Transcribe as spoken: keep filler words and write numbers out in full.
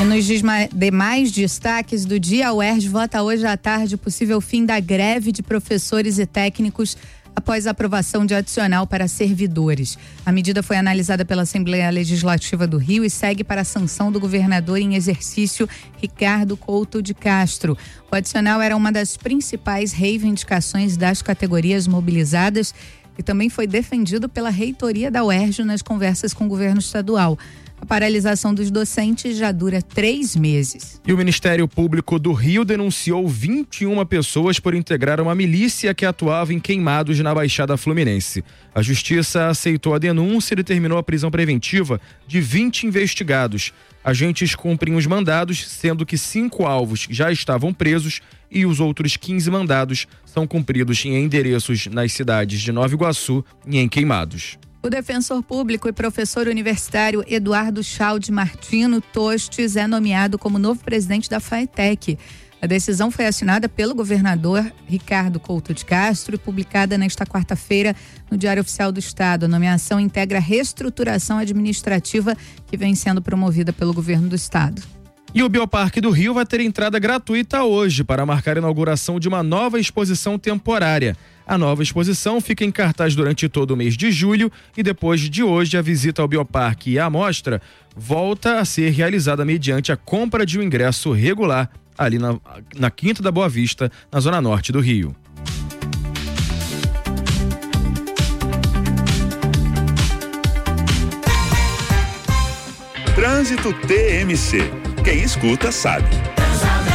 E nos demais destaques do dia, a U E R J vota hoje à tarde o possível fim da greve de professores e técnicos após a aprovação de adicional para servidores. A medida foi analisada pela Assembleia Legislativa do Rio e segue para a sanção do governador em exercício, Ricardo Couto de Castro. O adicional era uma das principais reivindicações das categorias mobilizadas e também foi defendido pela reitoria da U E R J nas conversas com o governo estadual. A paralisação dos docentes já dura três meses. E o Ministério Público do Rio denunciou vinte e uma pessoas por integrar uma milícia que atuava em Queimados na Baixada Fluminense. A Justiça aceitou a denúncia e determinou a prisão preventiva de vinte investigados. Agentes cumprem os mandados, sendo que cinco alvos já estavam presos e os outros quinze mandados são cumpridos em endereços nas cidades de Nova Iguaçu e em Queimados. O defensor público e professor universitário Eduardo Chalde Martino Tostes é nomeado como novo presidente da FATEC. A decisão foi assinada pelo governador Ricardo Couto de Castro e publicada nesta quarta-feira no Diário Oficial do Estado. A nomeação integra a reestruturação administrativa que vem sendo promovida pelo governo do estado. E o Bioparque do Rio vai ter entrada gratuita hoje para marcar a inauguração de uma nova exposição temporária. A nova exposição fica em cartaz durante todo o mês de julho e depois de hoje a visita ao Bioparque e a amostra volta a ser realizada mediante a compra de um ingresso regular ali na, na Quinta da Boa Vista, na zona norte do Rio. Trânsito T M C. Quem escuta sabe.